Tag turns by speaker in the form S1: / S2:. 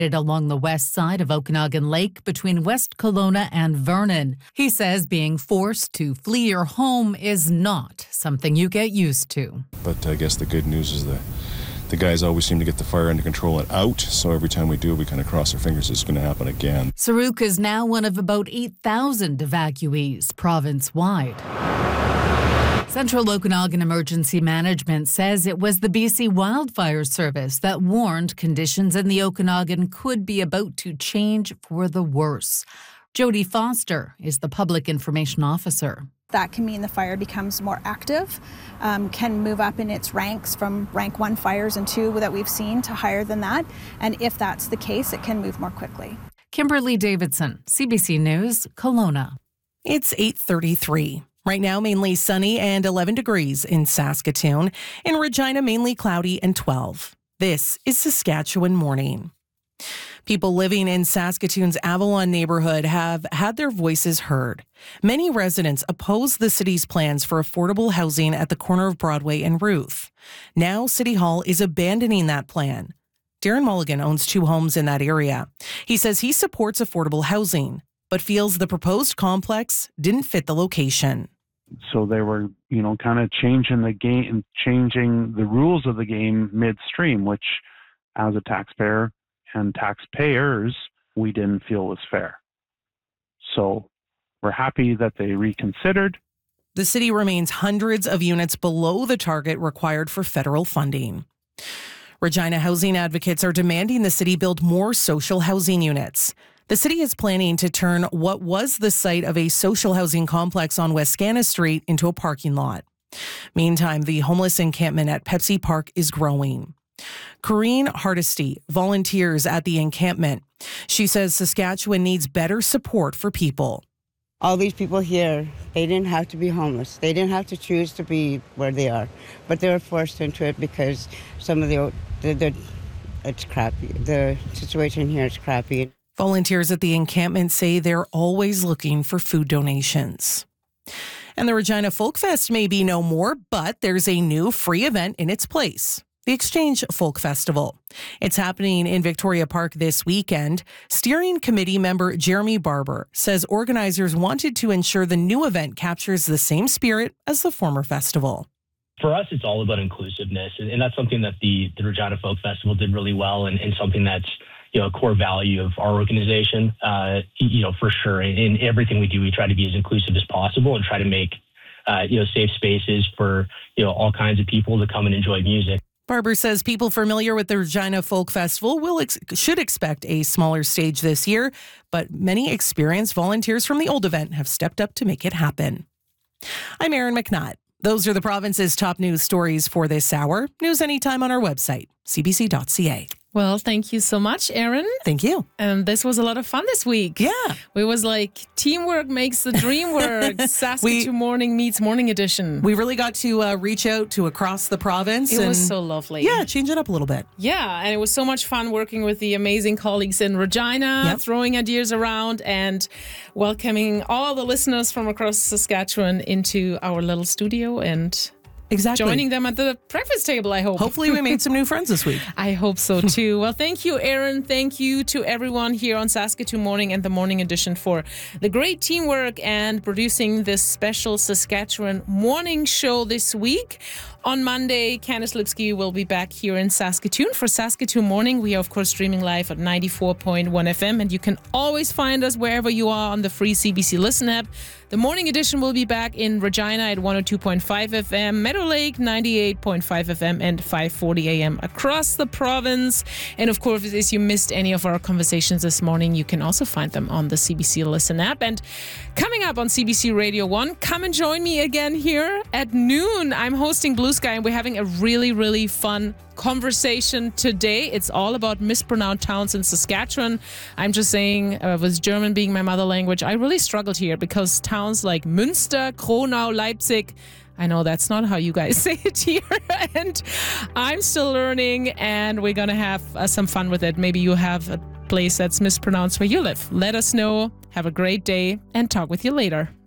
S1: along the west side of Okanagan Lake between West Kelowna and Vernon. He says being forced to flee your home is not something you get used to.
S2: But I guess the good news is the guys always seem to get the fire under control and out, so every time we do, we kind of cross our fingers it's going to happen again.
S1: Saruk is now one of about 8,000 evacuees province-wide. Central Okanagan Emergency Management says it was the BC Wildfire Service that warned conditions in the Okanagan could be about to change for the worse. Jody Foster is the Public Information Officer.
S3: That can mean the fire becomes more active, can move up in its ranks from rank 1 fires and 2 that we've seen to higher than that. And if that's the case, it can move more quickly.
S1: Kimberly Davidson, CBC News, Kelowna.
S4: It's 8:33. Right now, mainly sunny and 11 degrees in Saskatoon. In Regina, mainly cloudy and 12. This is Saskatchewan Morning. People living in Saskatoon's Avalon neighborhood have had their voices heard. Many residents oppose the city's plans for affordable housing at the corner of Broadway and Ruth. Now, City Hall is abandoning that plan. Darren Mulligan owns 2 homes in that area. He says he supports affordable housing, but feels the proposed complex didn't fit the location.
S5: So they were, kind of changing the game, changing the rules of the game midstream, which as a taxpayer and taxpayers, we didn't feel was fair. So we're happy that they reconsidered.
S4: The city remains hundreds of units below the target required for federal funding. Regina housing advocates are demanding the city build more social housing units. The city is planning to turn what was the site of a social housing complex on Westcana Street into a parking lot. Meantime, the homeless encampment at Pepsi Park is growing. Corrine Hardesty volunteers at the encampment. She says Saskatchewan needs better support for people.
S6: All these people here, they didn't have to be homeless. They didn't have to choose to be where they are, but they were forced into it because some of it's crappy. The situation here is crappy.
S4: Volunteers at the encampment say they're always looking for food donations. And the Regina Folk Fest may be no more, but there's a new free event in its place. The Exchange Folk Festival. It's happening in Victoria Park this weekend. Steering committee member Jeremy Barber says organizers wanted to ensure the new event captures the same spirit as the former festival.
S7: For us, it's all about inclusiveness, and that's something that the Regina Folk Festival did really well, and something that's a core value of our organization. For sure, in everything we do, we try to be as inclusive as possible and try to make safe spaces for all kinds of people to come and enjoy music.
S4: Barber says people familiar with the Regina Folk Festival should expect a smaller stage this year, but many experienced volunteers from the old event have stepped up to make it happen. I'm Erin McNutt. Those are the province's top news stories for this hour. News anytime on our website, cbc.ca.
S8: Well, thank you so much, Erin.
S4: Thank you.
S8: And this was a lot of fun this week.
S4: Yeah.
S8: We was like, teamwork makes the dream work. Saskatoon Morning meets Morning Edition.
S4: We really got to reach out to across the province.
S8: It was so lovely.
S4: Yeah, change it up a little bit.
S8: Yeah, and it was so much fun working with the amazing colleagues in Regina, throwing ideas around and welcoming all the listeners from across Saskatchewan into our little studio and joining them at the breakfast table, I hope.
S4: Hopefully we made some new friends this week.
S8: I hope so too. Well, thank you, Erin. Thank you to everyone here on Saskatoon Morning and the Morning Edition for the great teamwork and producing this special Saskatchewan morning show this week. On Monday, Candice Lipsky will be back here in Saskatoon for Saskatoon Morning. We are, of course, streaming live at 94.1 FM, and you can always find us wherever you are on the free CBC Listen app. The Morning Edition will be back in Regina at 102.5 FM, Meadow Lake 98.5 FM, and 5:40 AM across the province. And, of course, if you missed any of our conversations this morning, you can also find them on the CBC Listen app. And coming up on CBC Radio 1, come and join me again here at noon. I'm hosting Blue Sky, and we're having a really, really fun conversation today. It's all about mispronounced towns in Saskatchewan. I'm just saying, with German being my mother language, I really struggled here because towns like Münster, Kronau, Leipzig, I know that's not how you guys say it here, and I'm still learning, and we're going to have some fun with it. Maybe you have a place that's mispronounced where you live. Let us know. Have a great day, and talk with you later.